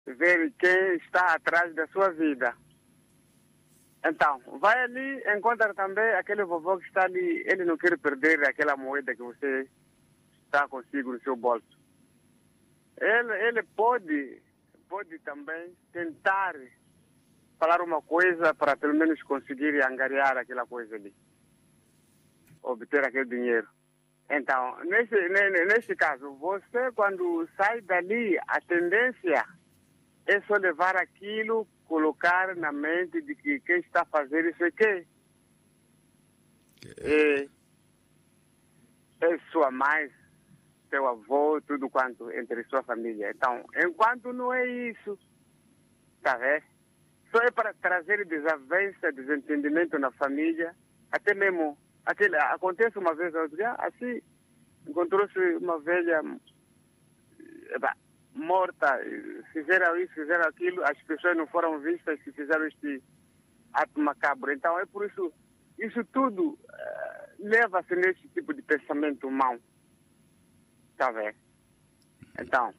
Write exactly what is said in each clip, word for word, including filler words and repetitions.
ver quem está atrás da sua vida. Então, vai ali, encontra também aquele vovô que está ali, ele não quer perder aquela moeda que você está consigo no seu bolso. Ele, ele pode, pode também tentar falar uma coisa para pelo menos conseguir angariar aquela coisa ali, obter aquele dinheiro. Então, nesse, nesse caso, você quando sai dali, a tendência é só levar aquilo, colocar na mente de que quem está a fazer isso é quem? É, é sua mãe, seu avô, tudo quanto entre sua família. Então, enquanto não é isso, tá vendo? Só é para trazer desavença, desentendimento na família, até mesmo, aquele, acontece uma vez, assim, encontrou-se uma velha eba, morta, fizeram isso, fizeram aquilo, as pessoas não foram vistas que fizeram este ato macabro. Então é por isso, isso tudo uh, leva-se nesse tipo de pensamento mau. Está vendo? Então,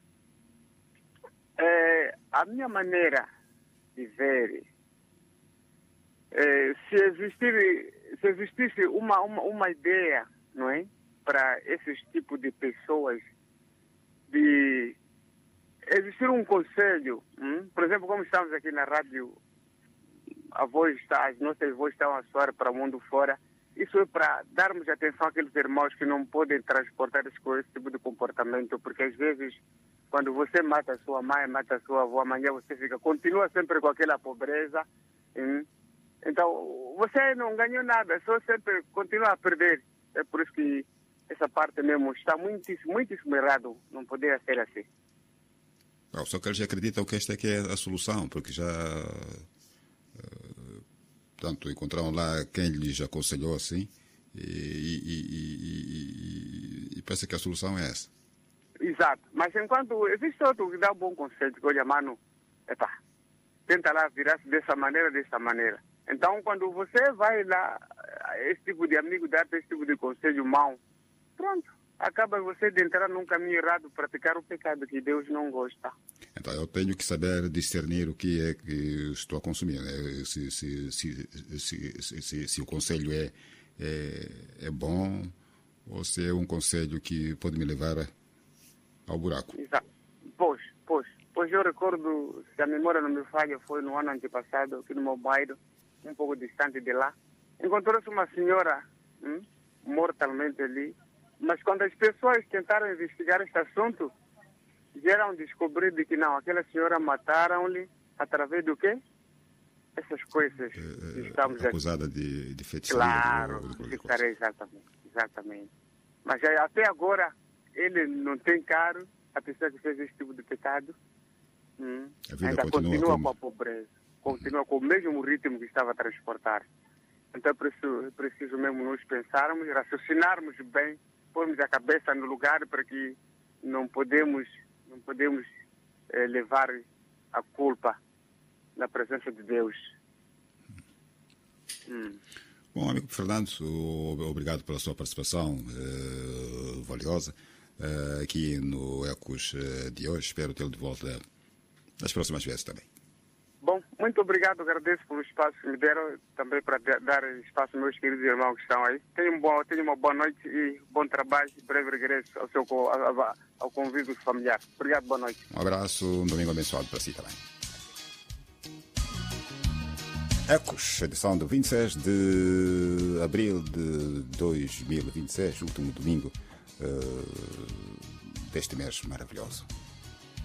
é, a minha maneira de ver, é, se, existir, se existisse uma, uma, uma ideia, não é? Para esses tipos de pessoas, de existir um conselho, hum? Por exemplo, como estamos aqui na rádio, a voz está, as nossas vozes estão a soar para o mundo fora. Isso é para darmos atenção àqueles irmãos que não podem transportar esse, esse tipo de comportamento, porque às vezes, quando você mata a sua mãe, mata a sua avó, amanhã você fica, continua sempre com aquela pobreza. Hum? Então, você não ganhou nada, só sempre continua a perder. É por isso que essa parte mesmo está muitíssimo, muitíssimo errado, não poderia ser assim. Não, só que eles acreditam que esta é que é a solução, porque já uh, portanto, encontraram lá quem lhes aconselhou assim e, e, e, e, e pensa que a solução é essa. Exato, mas enquanto existe outro que dá um bom conselho, que olha, mano, epa, tenta lá virar-se dessa maneira, dessa maneira. Então, quando você vai lá, esse tipo de amigo dá esse tipo de conselho mau, pronto, acaba você de entrar num caminho errado, praticar o pecado que Deus não gosta. Então, eu tenho que saber discernir o que é que estou a consumir, né? se, se, se, se, se, se, se o conselho é, é, é bom ou se é um conselho que pode me levar ao buraco. Exato. Pois, pois, pois eu recordo, se a memória não me falha, foi no ano antepassado, aqui no meu bairro, um pouco distante de lá, encontrou-se uma senhora hum, mortalmente ali, mas quando as pessoas tentaram investigar este assunto, vieram descobrir de que não, aquela senhora mataram-lhe através do quê? Essas coisas é, que estamos acusada aqui. de, de feitiçaria. Claro, de feitiçaria, exatamente, exatamente. Mas até agora, ele não tem caro, a pessoa que fez esse tipo de pecado, hum, ainda continua, continua com a pobreza, continua com o mesmo ritmo que estava a transportar. Então é preciso, preciso mesmo nós pensarmos, raciocinarmos bem, pormos a cabeça no lugar, para que não podemos, não podemos eh, levar a culpa na presença de Deus. Hum. Bom, amigo Fernando, obrigado pela sua participação uh, valiosa uh, aqui no Ecos de hoje. Espero tê-lo de volta nas próximas vezes também. Bom, muito obrigado, agradeço pelo espaço que me deram, também para dar espaço aos meus queridos irmãos que estão aí. Tenham, um bom, tenham uma boa noite e bom trabalho e breve regresso ao, seu, ao, ao convívio familiar. Obrigado, boa noite. Um abraço, um domingo abençoado para si também. Ecos, edição de vinte e seis de abril de dois mil e vinte e seis, último domingo uh, deste mês maravilhoso.